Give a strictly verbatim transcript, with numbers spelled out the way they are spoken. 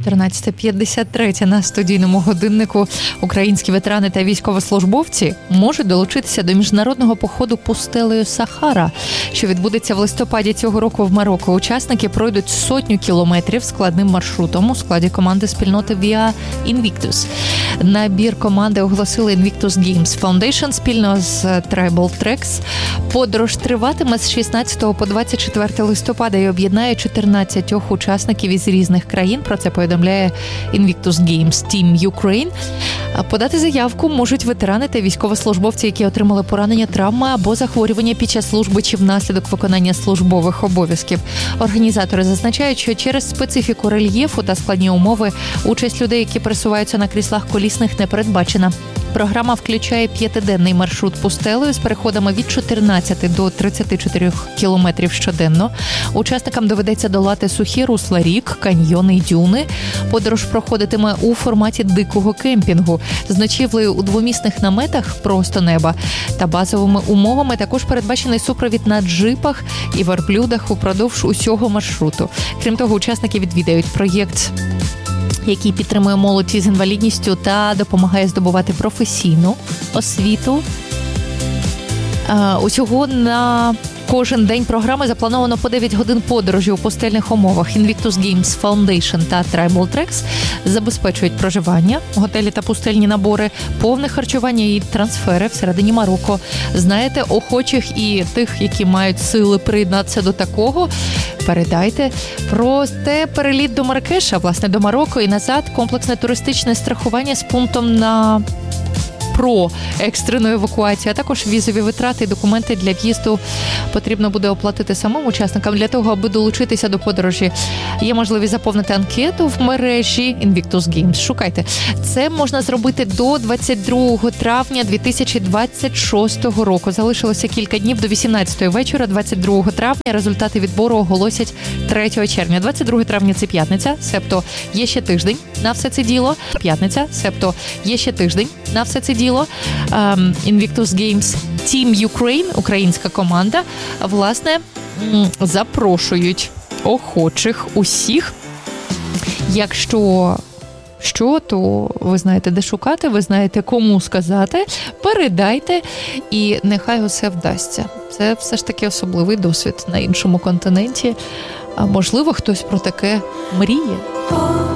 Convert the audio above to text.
чотирнадцята п'ятдесят три на студійному годиннику. Українські ветерани та військовослужбовці можуть долучитися до міжнародного походу пустелею Сахара, що відбудеться в листопаді цього року в Марокко. Учасники пройдуть сотню кілометрів складним маршрутом у складі команди спільноти Via Invictus. Набір команди оголосили Invictus Games Foundation спільно з Tribal Treks. Подорож триватиме з шістнадцятого по двадцять четверте листопада і об'єднає чотирнадцять учасників із різних країн. Про це повідомляє Invictus Games Team Ukraine. Подати заявку можуть ветерани та військовослужбовці, які отримали поранення, травми або захворювання під час служби чи внаслідок виконання службових обов'язків. Організатори зазначають, що через специфіку рельєфу та складні умови участь людей, які пересуваються на кріслах колісних, не передбачена. Програма включає п'ятиденний маршрут пустелею з переходами від чотирнадцяти до тридцяти чотирьох кілометрів щоденно. Учасникам доведеться долати сухі русла рік, каньйони й дюни. Подорож проходитиме у форматі дикого кемпінгу з ночівлею у двомісних наметах просто неба та базовими умовами. Також передбачений супровід на джипах і верблюдах упродовж усього маршруту. Крім того, учасники відвідають проєкт, який підтримує молодь із інвалідністю та допомагає здобувати професійну освіту. Усього на кожен день програми заплановано по дев'ять годин подорожі у пустельних умовах. Invictus Games Foundation та Tribal Treks забезпечують проживання, готелі та пустельні набори, повне харчування і трансфери всередині Марокко. Знаєте, охочих і тих, які мають сили приєднатися до такого, передайте. Проте переліт до Маракеша, власне, до Марокко і назад, комплексне туристичне страхування з пунктом на про екстрену евакуацію, а також візові витрати і документи для в'їзду потрібно буде оплатити самим учасникам. Для того, аби долучитися до подорожі, є можливість заповнити анкету в мережі Invictus Games. Шукайте. Це можна зробити до двадцять другого травня дві тисячі двадцять шостого року. Залишилося кілька днів до вісімнадцятої вечора двадцять другого травня. Результати відбору оголосять третього червня. двадцять друге травня – це п'ятниця, себто є ще тиждень на все це діло. П'ятниця, себто є ще тиждень на все це діло. Um, Invictus Games Team Ukraine, українська команда, власне, запрошують охочих усіх. Якщо що, то ви знаєте, де шукати, ви знаєте, кому сказати, передайте, і нехай усе вдасться. Це все ж таки особливий досвід на іншому континенті. А можливо, хтось про таке мріє.